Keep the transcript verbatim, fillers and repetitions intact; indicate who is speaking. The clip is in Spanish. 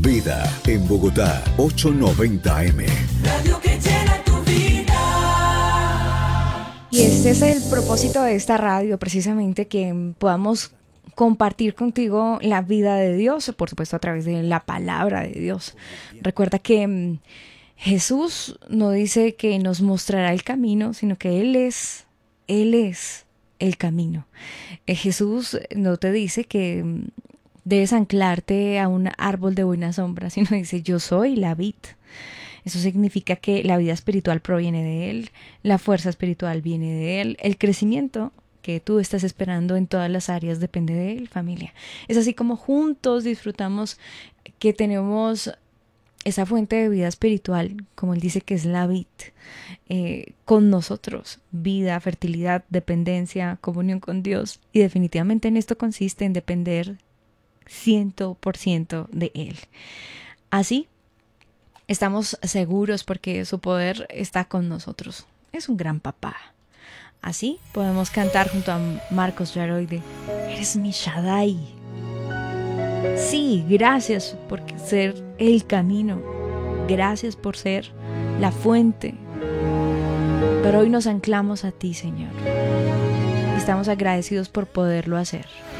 Speaker 1: Vida en Bogotá, ochocientos noventa eme.
Speaker 2: Radio que llena tu vida.
Speaker 3: Y este es el propósito de esta radio, precisamente que podamos compartir contigo la vida de Dios, por supuesto a través de la palabra de Dios. Recuerda que mm, Jesús no dice que nos mostrará el camino, sino que Él es, Él es el camino. Eh, Jesús no te dice que mm, debes anclarte a un árbol de buena sombra, sino dice yo soy la vid. Eso significa que la vida espiritual proviene de Él, la fuerza espiritual viene de Él, el crecimiento que tú estás esperando en todas las áreas depende de Él, familia. Es así como juntos disfrutamos que tenemos esa fuente de vida espiritual, como Él dice que es la vid, eh, con nosotros, vida, fertilidad, dependencia, comunión con Dios. Y definitivamente en esto consiste en depender cien por ciento de Él. Así estamos seguros porque su poder está con nosotros. Es un gran papá. Así podemos cantar junto a Marcos Yaroide. Eres mi Shaddai. Sí, gracias por ser el camino. Gracias por ser la fuente. Pero hoy nos anclamos a ti, Señor. Estamos agradecidos por poderlo hacer.